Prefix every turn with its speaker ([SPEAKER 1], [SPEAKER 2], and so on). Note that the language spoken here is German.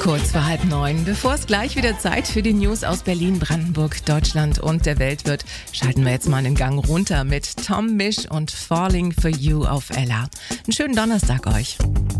[SPEAKER 1] Kurz vor 8:30. Bevor es gleich wieder Zeit für die News aus Berlin, Brandenburg, Deutschland und der Welt wird, schalten wir jetzt mal einen Gang runter mit Tom Misch und Falling for You auf Ella. Einen schönen Donnerstag euch.